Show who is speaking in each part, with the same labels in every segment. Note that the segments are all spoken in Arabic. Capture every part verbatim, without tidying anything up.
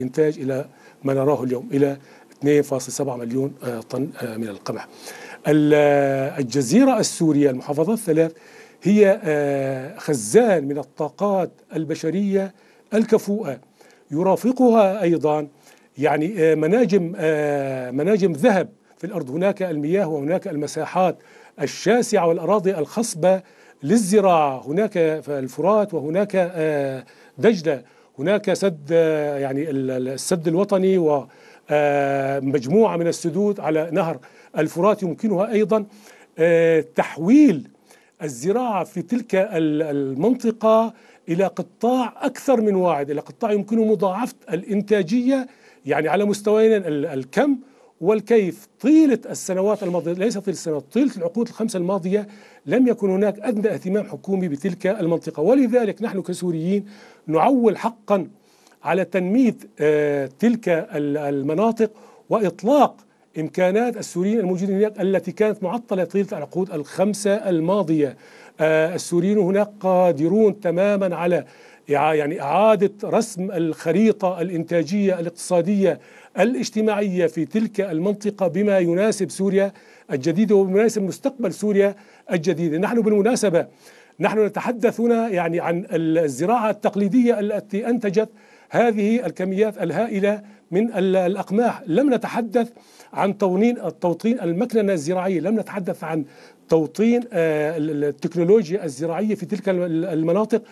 Speaker 1: إنتاج إلى ما نراه اليوم إلى اثنين فاصلة سبعة مليون طن من القمح. الجزيرة السورية المحافظات الثلاث هي خزان من الطاقات البشرية الكفؤة، يرافقها أيضا يعني مناجم مناجم ذهب في الأرض. هناك المياه وهناك المساحات الشاسعة والأراضي الخصبة للزراعة، هناك الفرات وهناك دجلة، هناك سد يعني السد الوطني ومجموعة من السدود على نهر الفرات يمكنها أيضا تحويل الزراعة في تلك المنطقة إلى قطاع أكثر من واحد، إلى قطاع يمكنه مضاعفة الإنتاجية يعني على مستويين الكم والكيف. طيلة السنوات الماضية، ليس طيلة السنوات، طيلة العقود الخمسة الماضية لم يكن هناك أدنى اهتمام حكومي بتلك المنطقة، ولذلك نحن كسوريين نعول حقا على تنمية تلك المناطق وإطلاق إمكانات السوريين الموجودين هناك التي كانت معطلة طيلة العقود الخمسة الماضية. السوريين هناك قادرون تماما على يعني إعادة رسم الخريطة الإنتاجية الاقتصادية الاجتماعية في تلك المنطقة بما يناسب سوريا الجديدة ويناسب مستقبل سوريا الجديدة. نحن بالمناسبة نحن نتحدث هنا يعني عن الزراعة التقليدية التي أنتجت هذه الكميات الهائلة من الأقماح، لم نتحدث عن توطين التوطين المكننة الزراعية، لم نتحدث عن توطين التكنولوجيا الزراعية في تلك المناطق،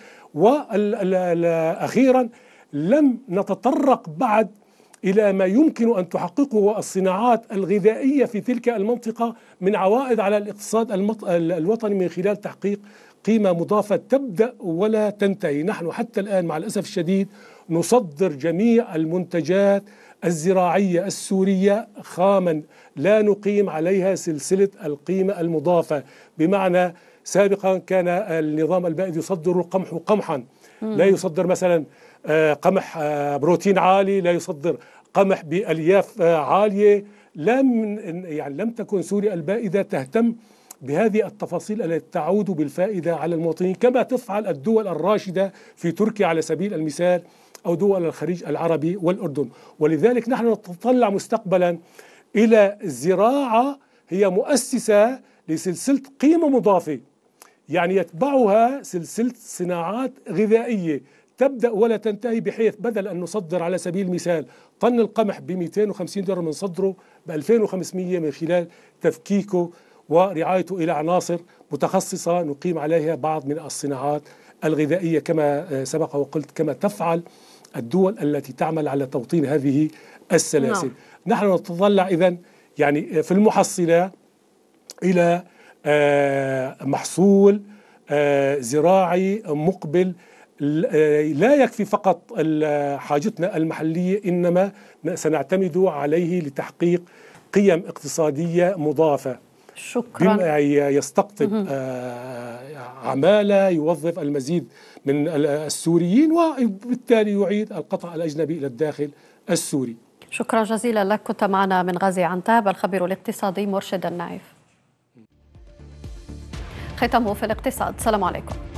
Speaker 1: وأخيرا لم نتطرق بعد إلى ما يمكن أن تحققه الصناعات الغذائية في تلك المنطقة من عوائد على الاقتصاد الوطني من خلال تحقيق قيمة مضافة تبدأ ولا تنتهي. نحن حتى الآن مع الأسف الشديد نصدر جميع المنتجات الزراعية السورية خاما، لا نقيم عليها سلسلة القيمة المضافة، بمعنى سابقا كان النظام البائد يصدر القمح قمحا، لا يصدر مثلا قمح بروتين عالي، لا يصدر قمح بألياف عالية. لم يعني لم تكن سوريا البائدة تهتم بهذه التفاصيل التي تعود بالفائدة على المواطنين كما تفعل الدول الراشدة في تركيا على سبيل المثال أو دول الخليج العربي والأردن. ولذلك نحن نتطلع مستقبلا إلى زراعة هي مؤسسة لسلسلة قيمة مضافة، يعني يتبعها سلسلة صناعات غذائية تبدأ ولا تنتهي، بحيث بدل أن نصدر على سبيل المثال طن القمح ب مئتين وخمسين دولار بنصدره ب ألفين وخمسمئة من خلال تفكيكه ورعايته إلى عناصر متخصصة نقيم عليها بعض من الصناعات الغذائية كما سبق وقلت، كما تفعل الدول التي تعمل على توطين هذه السلاسل. نعم. نحن نتطلع إذن يعني في المحصلة إلى محصول زراعي مقبل لا يكفي فقط حاجتنا المحلية، إنما سنعتمد عليه لتحقيق قيم اقتصادية مضافة.
Speaker 2: شكرا.
Speaker 1: بما يستقطب عمالة، يوظف المزيد من السوريين، وبالتالي يعيد القطع الأجنبي إلى الداخل السوري.
Speaker 2: شكرا جزيلا لك، كنت معنا من غازي عنتاب الخبير الاقتصادي مرشد النايف. ختامه في الاقتصاد. السلام عليكم.